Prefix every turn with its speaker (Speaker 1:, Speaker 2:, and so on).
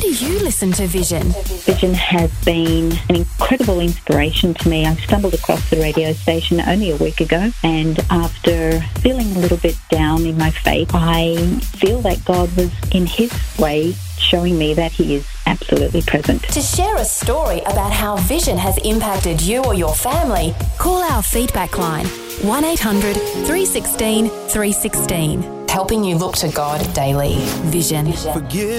Speaker 1: do you listen to Vision?
Speaker 2: Vision has been an incredible inspiration to me. I stumbled across the radio station only a week ago, and after feeling a little bit down in my faith, I feel that God was, in His way, showing me that He is absolutely present.
Speaker 1: To share a story about how Vision has impacted you or your family, call our feedback line 1800 316 316. Helping you look to God daily. Vision.
Speaker 3: Forgive